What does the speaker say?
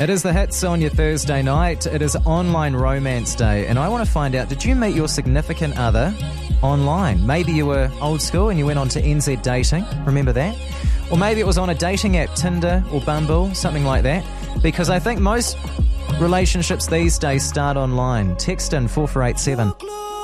It is the hits on your Thursday night. It is Online Romance Day, and I want to find out, did you meet your significant other online? Maybe you were old school and you went on to NZ Dating, remember that? Or maybe it was on a dating app, Tinder or Bumble, something like that. Because I think most relationships these days start online. Text in 4487.